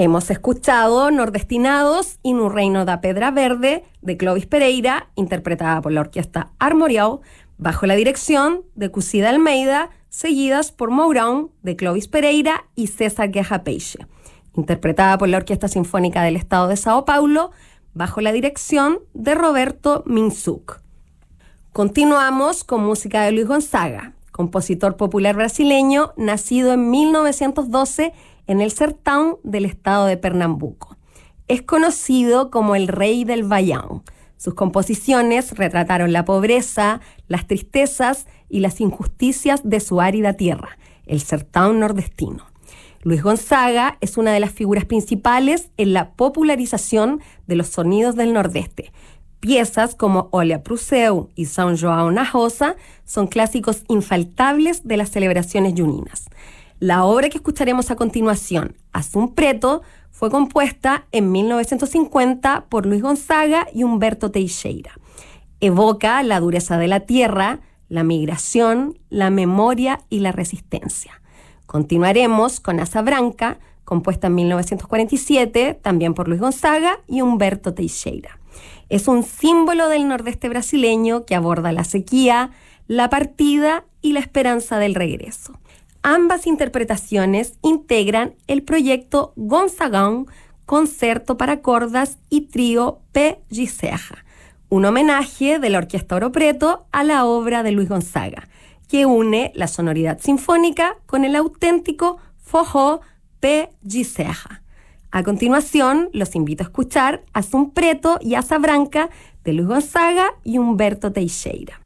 Hemos escuchado Nordestinados y Un reino da Pedra Verde de Clovis Pereira, interpretada por la orquesta Armorial, bajo la dirección de Cusida Almeida, seguidas por Mourão de Clovis Pereira y César Guerra Peixe, interpretada por la Orquesta Sinfónica del Estado de Sao Paulo, bajo la dirección de Roberto Minzuk. Continuamos con música de Luis Gonzaga, compositor popular brasileño, nacido en 1912 en el sertão del estado de Pernambuco. Es conocido como el rey del Baião. Sus composiciones retrataron la pobreza, las tristezas y las injusticias de su árida tierra, el sertão nordestino. Luis Gonzaga es una de las figuras principales en la popularización de los sonidos del Nordeste. Piezas como Olha pro Céu y São João na Roça son clásicos infaltables de las celebraciones juninas. La obra que escucharemos a continuación, Assum Preto, fue compuesta en 1950 por Luis Gonzaga y Humberto Teixeira. Evoca la dureza de la tierra, la migración, la memoria y la resistencia. Continuaremos con Asa Branca, compuesta en 1947, también por Luis Gonzaga y Humberto Teixeira. Es un símbolo del nordeste brasileño que aborda la sequía, la partida y la esperanza del regreso. Ambas interpretaciones integran el proyecto Gonzagão, Concerto para Cordas y Trío Pé de Serra, un homenaje de la Orquesta Ouro Preto a la obra de Luis Gonzaga, que une la sonoridad sinfónica con el auténtico forró Pé de Serra. A continuación, los invito a escuchar Assum Preto y Asa Branca de Luis Gonzaga y Humberto Teixeira.